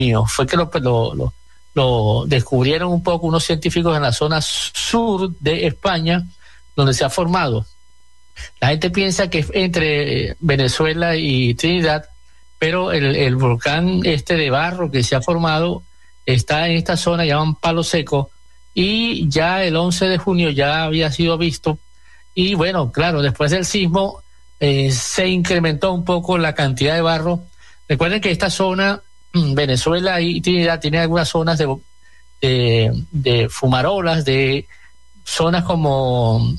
Fue que lo descubrieron un poco unos científicos en la zona sur de España, donde se ha formado. La gente piensa que es entre Venezuela y Trinidad, pero el volcán de barro que se ha formado está en esta zona, llaman Palo Seco, y ya el 11 de junio ya había sido visto. Y bueno, claro, después del sismo se incrementó un poco la cantidad de barro. Recuerden que esta zona, Venezuela y Trinidad, tiene algunas zonas de fumarolas, de zonas como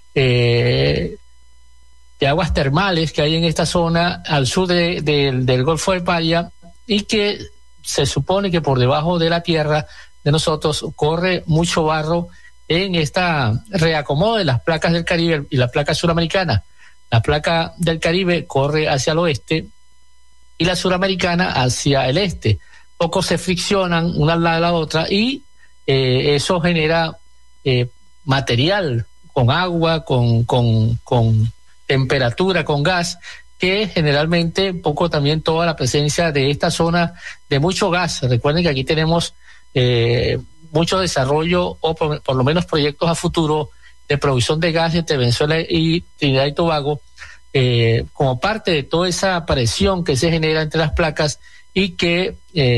de aguas termales que hay en esta zona al sur del Golfo de Paria, y que se supone que por debajo de la tierra de nosotros corre mucho barro en esta reacomodo de las placas del Caribe y la placa suramericana. La placa del Caribe corre hacia el oeste y la suramericana hacia el este. Poco se friccionan una al lado de la otra, y eso genera material con agua, con temperatura, con gas, que generalmente poco también toda la presencia de esta zona de mucho gas. Recuerden que aquí tenemos mucho desarrollo, o por lo menos proyectos a futuro de producción de gas entre Venezuela y Trinidad y Tobago, como parte de toda esa presión que se genera entre las placas, y que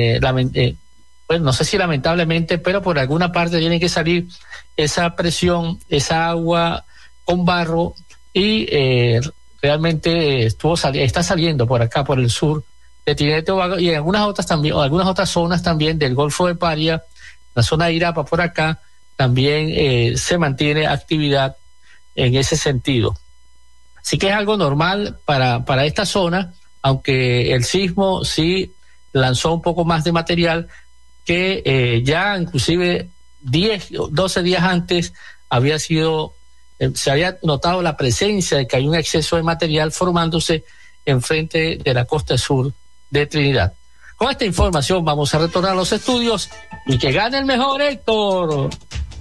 bueno, no sé si lamentablemente, pero por alguna parte tiene que salir esa presión, esa agua con barro, y realmente está saliendo por acá, por el sur de Trinidad y Tobago, y en algunas otras también, o algunas otras zonas también del Golfo de Paria, la zona de Irapa por acá, también se mantiene actividad en ese sentido. Así que es algo normal para esta zona, aunque el sismo sí lanzó un poco más de material, que ya inclusive 12 días antes se había notado la presencia de que hay un exceso de material formándose enfrente de la costa sur de Trinidad. Con esta información vamos a retornar a los estudios, y que gane el mejor, Héctor.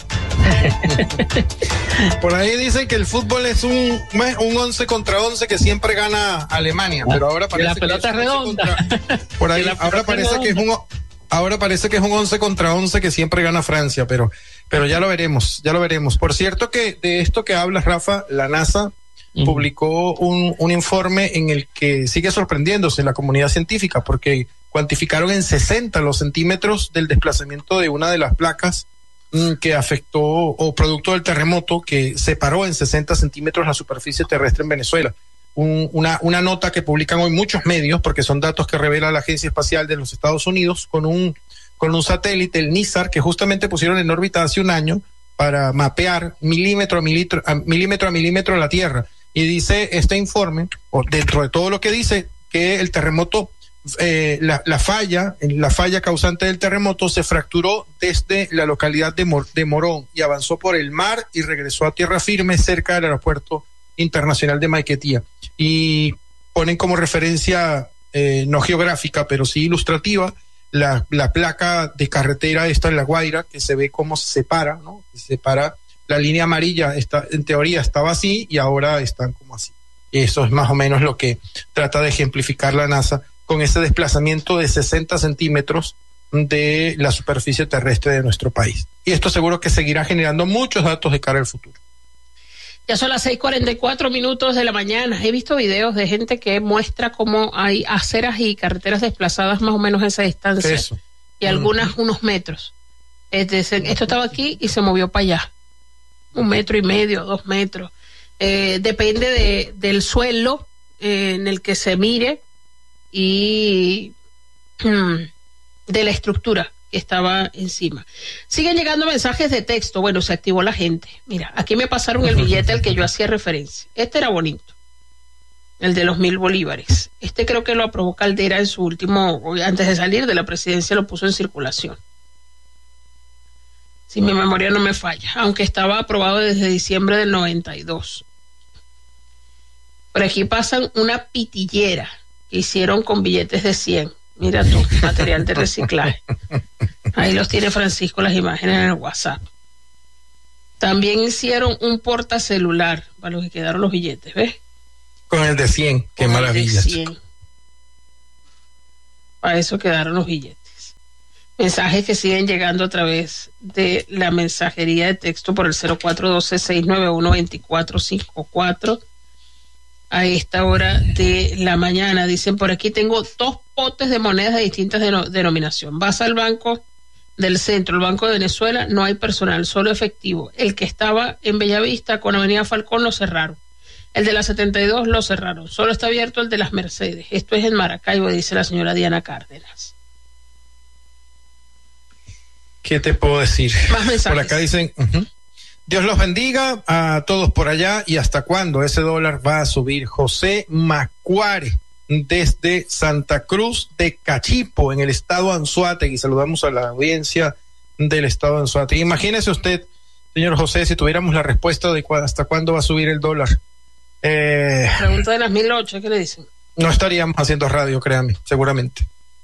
Por ahí dicen que el fútbol es un 11 contra 11 que siempre gana Alemania, pero ahora parece la pelota que es redonda. Por ahí ahora parece que es un 11 contra 11 que siempre gana Francia, pero ya lo veremos. Por cierto, que de esto que hablas, Rafa, la NASA publicó un informe en el que sigue sorprendiéndose la comunidad científica, porque cuantificaron en 60 los centímetros del desplazamiento de una de las placas que afectó, o producto del terremoto que separó en 60 centímetros la superficie terrestre en Venezuela. Una nota que publican hoy muchos medios, porque son datos que revela la Agencia Espacial de los Estados Unidos con un satélite, el NISAR, que justamente pusieron en órbita hace un año para mapear milímetro a milímetro la Tierra. Y dice este informe, o dentro de todo lo que dice, que el terremoto, la falla causante del terremoto se fracturó desde la localidad de Morón y avanzó por el mar y regresó a tierra firme cerca del aeropuerto internacional de Maiquetía. Y ponen como referencia no geográfica, pero sí ilustrativa, la placa de carretera esta en La Guaira, que se ve cómo se separa, ¿no? Se separa, la línea amarilla en teoría estaba así y ahora están como así. Y eso es más o menos lo que trata de ejemplificar la NASA con ese desplazamiento de 60 centímetros de la superficie terrestre de nuestro país. Y esto seguro que seguirá generando muchos datos de cara al futuro. Ya son las 6:44 de la mañana. He visto videos de gente que muestra cómo hay aceras y carreteras desplazadas más o menos a esa distancia. Eso. Y algunas unos metros. Esto estaba aquí y se movió para allá. 1,5 metros, 2 metros. Depende del suelo en el que se mire y de la estructura que estaba encima. Siguen llegando mensajes de texto. Bueno, se activó la gente. Mira, aquí me pasaron el billete al que yo hacía referencia. Este era bonito, el de los 1,000 bolívares. Este creo que lo aprobó Caldera en su último, antes de salir de la presidencia, lo puso en circulación, si mi memoria no me falla, aunque estaba aprobado desde diciembre del 92. Por aquí pasan una pitillera que hicieron con billetes de 100. Mira tú, material de reciclaje. Ahí los tiene Francisco, las imágenes en el WhatsApp. También hicieron un portacelular para los que quedaron los billetes, ¿ves? Con el de 100, qué maravilla. Para eso quedaron los billetes. Mensajes que siguen llegando a través de la mensajería de texto por el 0412-691-2454 a esta hora de la mañana. Dicen por aquí, tengo 2 potes de monedas de distintas denominación. Vas al Banco del Centro, el Banco de Venezuela, no hay personal, solo efectivo. El que estaba en Bellavista con Avenida Falcón lo cerraron. El de la 72 lo cerraron. Solo está abierto el de las Mercedes. Esto es en Maracaibo, dice la señora Diana Cárdenas. ¿Qué te puedo decir? Más mensajes. Por acá dicen, Dios los bendiga a todos por allá. ¿Y hasta cuándo ese dólar va a subir? José Macuare, desde Santa Cruz de Cachipo, en el estado Anzoátegui. Saludamos a la audiencia del estado Anzoátegui. Imagínese usted, señor José, si tuviéramos la respuesta de hasta cuándo va a subir el dólar. Pregunta de las 1008, ¿qué le dicen? No estaríamos haciendo radio, créame, seguramente.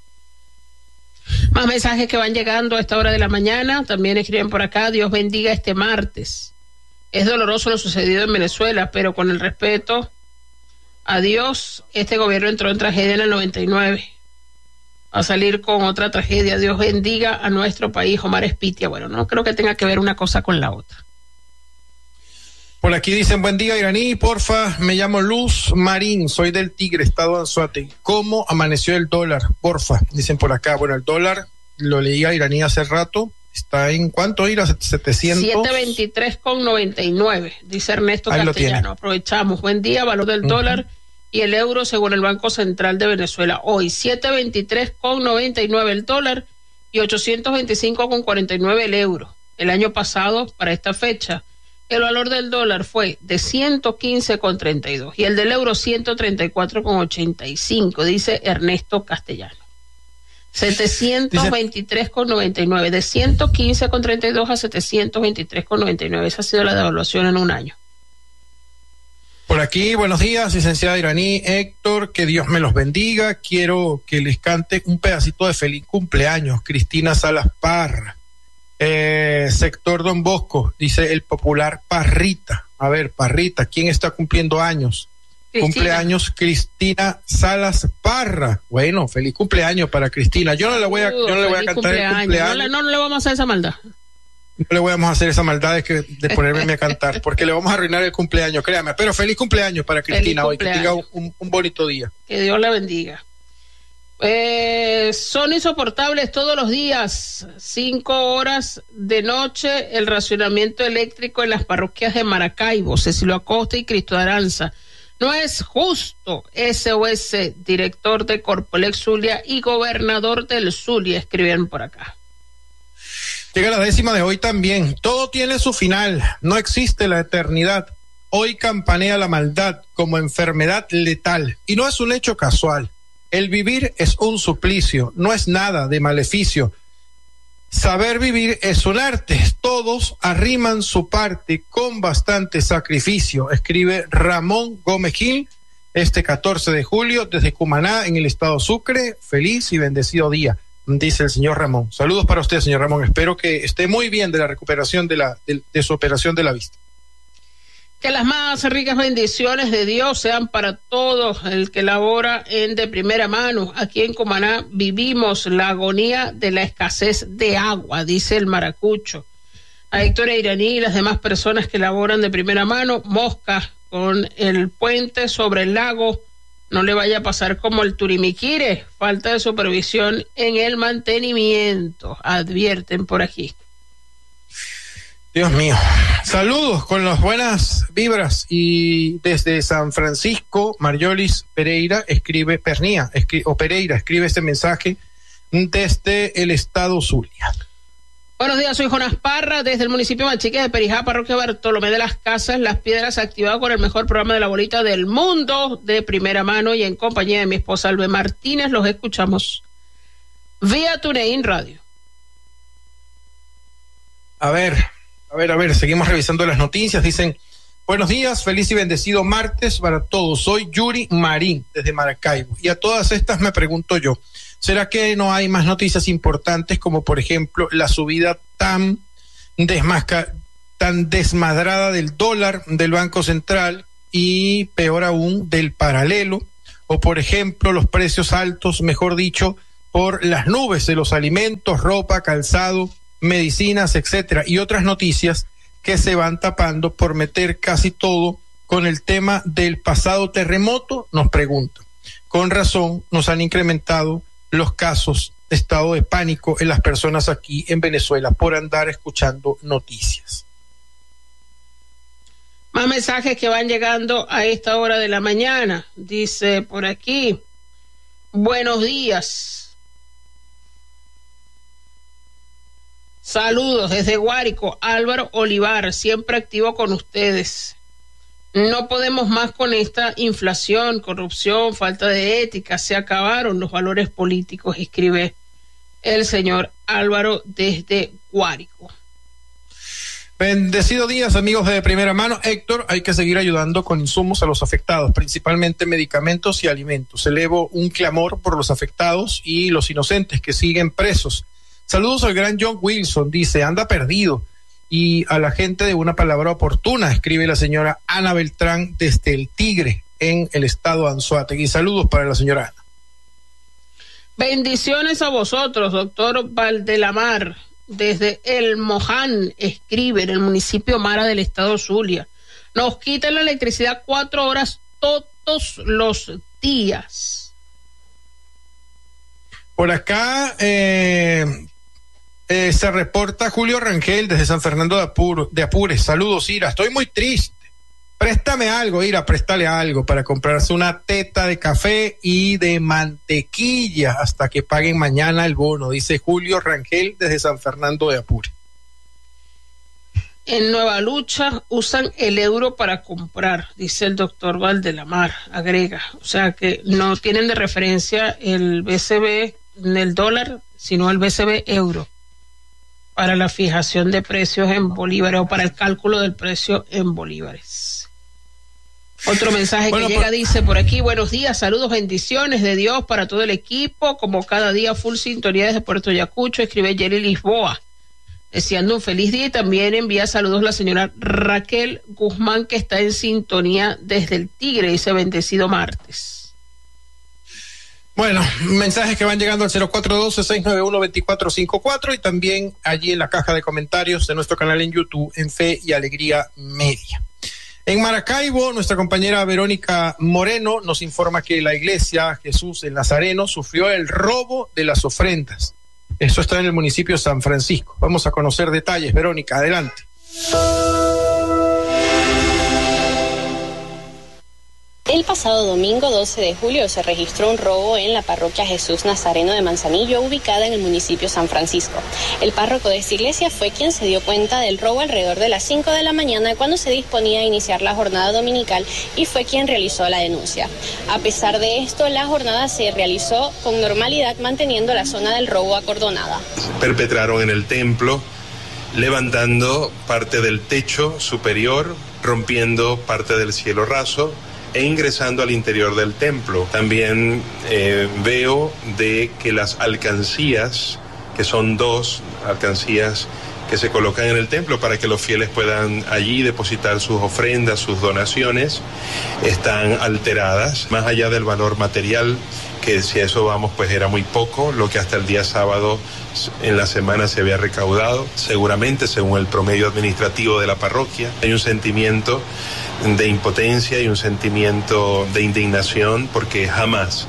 Más mensajes que van llegando a esta hora de la mañana. También escriben por acá, Dios bendiga este martes. Es doloroso lo sucedido en Venezuela, pero con el respeto a Dios, este gobierno entró en tragedia en el 99. A salir con otra tragedia. Dios bendiga a nuestro país, Omar Espitia. Bueno, no creo que tenga que ver una cosa con la otra. Por aquí dicen, buen día, Iraní, porfa, me llamo Luz Marín, soy del Tigre, estado Anzoátegui. ¿Cómo amaneció el dólar? Porfa, dicen por acá. Bueno, el dólar, lo leía Iraní hace rato, está en ¿cuánto ir? A 700. 723,99, dice Ernesto Ahí Castellano. Aprovechamos. Buen día, valor del dólar y el euro según el Banco Central de Venezuela. Hoy, 723,99 el dólar y 825,49 el euro. El año pasado, para esta fecha, el valor del dólar fue de 115,32 y el del euro 134,85, dice Ernesto Castellano. 723,99, de 115,32 a 723,99. Esa ha sido la devaluación en un año. Por aquí, buenos días, licenciada Iraní, Héctor, que Dios me los bendiga. Quiero que les cante un pedacito de feliz cumpleaños, Cristina Salas Parra. Sector Don Bosco, dice el popular Parrita. A ver, Parrita, ¿quién está cumpliendo años? Cristina. Cumpleaños Cristina Salas Parra. Bueno, feliz cumpleaños para Cristina. Yo no le voy a cantar el cumpleaños. No le vamos a hacer esa maldad. No le vamos a hacer esa maldad de ponerme a cantar, porque le vamos a arruinar el cumpleaños, créame. Pero feliz cumpleaños para Cristina hoy, que tenga un bonito día. Que Dios la bendiga. Son insoportables todos los días, 5 horas de noche, el racionamiento eléctrico en las parroquias de Maracaibo, Cecilio Acosta y Cristo de Aranza. No es justo. SOS, director de Corpolex Zulia y gobernador del Zulia, escriben por acá. Llega la 10ª de hoy también. Todo tiene su final, no existe la eternidad. Hoy campanea la maldad como enfermedad letal y no es un hecho casual. El vivir es un suplicio, no es nada de maleficio. Saber vivir es un arte, todos arriman su parte con bastante sacrificio, escribe Ramón Gómez Gil este 14 de julio desde Cumaná, en el estado Sucre. Feliz y bendecido día, dice el señor Ramón. Saludos para usted, señor Ramón, espero que esté muy bien de la recuperación de su operación de la vista. Que las más ricas bendiciones de Dios sean para todos el que labora de primera mano. Aquí en Cumaná vivimos la agonía de la escasez de agua, dice el maracucho. A Héctor Iraní y las demás personas que laboran de primera mano, mosca con el puente sobre el lago, no le vaya a pasar como el Turimiquire, falta de supervisión en el mantenimiento, advierten por aquí. Dios mío. Saludos con las buenas vibras y desde San Francisco, Mariolis Pereira escribe este mensaje desde el estado Zulia. Buenos días, soy Jonás Parra desde el municipio Machique de Perijá, parroquia Bartolomé de las Casas, Las Piedras, activado con el mejor programa de la bolita del mundo de primera mano y en compañía de mi esposa Albe Martínez. Los escuchamos vía TuneIn Radio. A ver, seguimos revisando las noticias. Dicen, buenos días, feliz y bendecido martes para todos. Soy Yuri Marín, desde Maracaibo. Y a todas estas me pregunto yo, ¿será que no hay más noticias importantes como, por ejemplo, la subida tan desmadrada del dólar del Banco Central y, peor aún, del paralelo? O, por ejemplo, los precios altos, mejor dicho, por las nubes de los alimentos, ropa, calzado, medicinas, etcétera, y otras noticias que se van tapando por meter casi todo con el tema del pasado terremoto, nos preguntan. Con razón nos han incrementado los casos de estado de pánico en las personas aquí en Venezuela por andar escuchando noticias. Más mensajes que van llegando a esta hora de la mañana. Dice por aquí, buenos días. Saludos desde Guárico, Álvaro Olivar, siempre activo con ustedes. No podemos más con esta inflación, corrupción, falta de ética. Se acabaron los valores políticos, escribe el señor Álvaro desde Guárico. Bendecido días, amigos de primera mano. Héctor, hay que seguir ayudando con insumos a los afectados, principalmente medicamentos y alimentos. Elevo un clamor por los afectados y los inocentes que siguen presos. Saludos al gran John Wilson, dice, anda perdido. Y a la gente de una palabra oportuna, escribe la señora Ana Beltrán desde El Tigre, en el estado de Anzoátegui. Saludos para la señora Ana. Bendiciones a vosotros, doctor Valdelamar. Desde El Moján, escribe, en el municipio Mara del estado Zulia. Nos quitan la electricidad 4 horas todos los días. Por acá se reporta Julio Rangel desde San Fernando de Apures. Saludos, Ira. Estoy muy triste. Préstame algo, Ira, préstale algo para comprarse una teta de café y de mantequilla hasta que paguen mañana el bono, dice Julio Rangel desde San Fernando de Apure. En Nueva Lucha usan el euro para comprar, dice el doctor Valdelamar, agrega. O sea que no tienen de referencia el BCB, el dólar, sino el BCB euro para la fijación de precios en bolívares o para el cálculo del precio en bolívares. Otro mensaje que llega dice por aquí, buenos días, saludos, bendiciones de Dios para todo el equipo, como cada día full sintonía desde Puerto Ayacucho, escribe Jerry Lisboa, deseando un feliz día y también envía saludos la señora Raquel Guzmán que está en sintonía desde El Tigre, dice bendecido martes. Bueno, mensajes que van llegando al 0412-691-2454 y también allí en la caja de comentarios de nuestro canal en YouTube en Fe y Alegría Media. En Maracaibo, nuestra compañera Verónica Moreno nos informa que la iglesia Jesús el Nazareno sufrió el robo de las ofrendas. Esto está en el municipio de San Francisco. Vamos a conocer detalles, Verónica, adelante. El pasado domingo 12 de julio se registró un robo en la parroquia Jesús Nazareno de Manzanillo, ubicada en el municipio San Francisco. El párroco de esta iglesia fue quien se dio cuenta del robo alrededor de las 5 de la mañana cuando se disponía a iniciar la jornada dominical y fue quien realizó la denuncia. A pesar de esto, la jornada se realizó con normalidad, manteniendo la zona del robo acordonada. Perpetraron en el templo, levantando parte del techo superior, rompiendo parte del cielo raso e ingresando al interior del templo. También veo de que las alcancías, que son 2 alcancías que se colocan en el templo para que los fieles puedan allí depositar sus ofrendas, sus donaciones, están alteradas, más allá del valor material, que si a eso vamos pues era muy poco, lo que hasta el día sábado en la semana se había recaudado, seguramente según el promedio administrativo de la parroquia. Hay un sentimiento de impotencia y un sentimiento de indignación porque jamás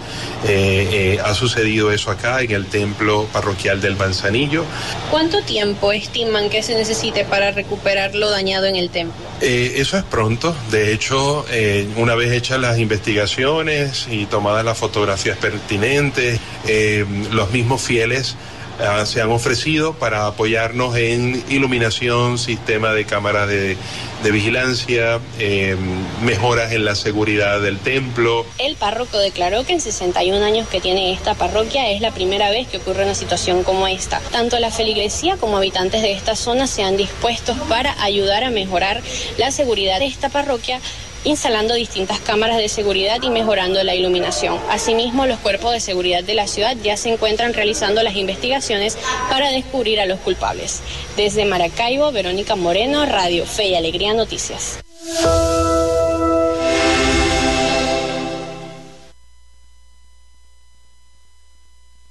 ha sucedido eso acá en el templo parroquial del Manzanillo. ¿Cuánto tiempo estiman que se necesite para recuperar lo dañado en el templo? Eso es pronto. De hecho, una vez hechas las investigaciones y tomadas las fotografías pertinentes, los mismos fieles se han ofrecido para apoyarnos en iluminación, sistema de cámaras de vigilancia, mejoras en la seguridad del templo. El párroco declaró que en 61 años que tiene esta parroquia es la primera vez que ocurre una situación como esta. Tanto la feligresía como habitantes de esta zona se han dispuesto para ayudar a mejorar la seguridad de esta parroquia, instalando distintas cámaras de seguridad y mejorando la iluminación. Asimismo, los cuerpos de seguridad de la ciudad ya se encuentran realizando las investigaciones para descubrir a los culpables. Desde Maracaibo, Verónica Moreno, Radio Fe y Alegría Noticias.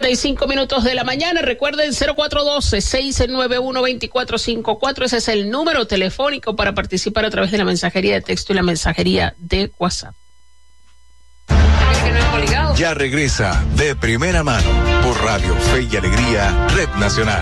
5 minutos de la mañana. Recuerden 0412-691-2454. Ese es el número telefónico para participar a través de la mensajería de texto y la mensajería de WhatsApp. Ya regresa De Primera Mano por Radio Fe y Alegría, Red Nacional.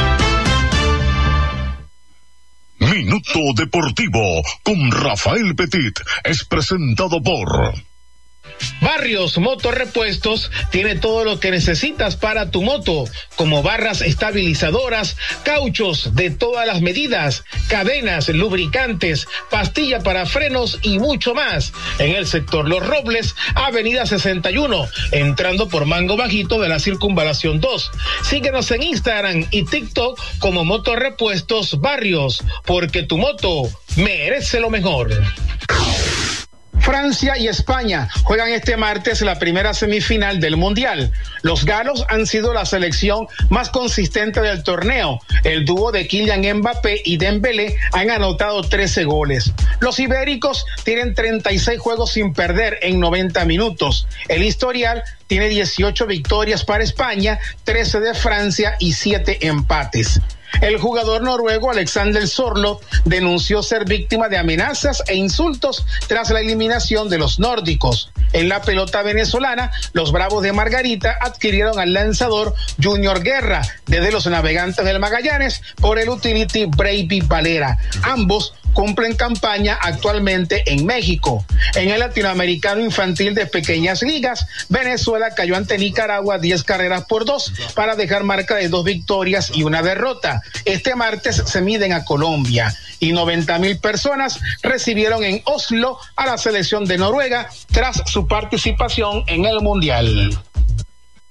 Minuto Deportivo con Rafael Petit es presentado por Barrios Motorrepuestos tiene todo lo que necesitas para tu moto, como barras estabilizadoras, cauchos de todas las medidas, cadenas, lubricantes, pastilla para frenos y mucho más. En el sector Los Robles, Avenida 61, entrando por Mango Bajito de la Circunvalación 2. Síguenos en Instagram y TikTok como Motorrepuestos Barrios, porque tu moto merece lo mejor. Francia y España juegan este martes la primera semifinal del Mundial. Los galos han sido la selección más consistente del torneo. El dúo de Kylian Mbappé y Dembélé han anotado 13 goles. Los ibéricos tienen 36 juegos sin perder en 90 minutos. El historial tiene 18 victorias para España, 13 de Francia y 7 empates. El jugador noruego Alexander Sørloth denunció ser víctima de amenazas e insultos tras la eliminación de los nórdicos. En la pelota venezolana, los Bravos de Margarita adquirieron al lanzador Junior Guerra desde los Navegantes del Magallanes por el utility Bravey Valera. Ambos cumplen campaña actualmente en México. En el Latinoamericano Infantil de Pequeñas Ligas, Venezuela cayó ante Nicaragua 10 carreras por 2 para dejar marca de 2 victorias y 1 derrota. Este martes se miden a Colombia y 90,000 personas recibieron en Oslo a la selección de Noruega tras su participación en el Mundial.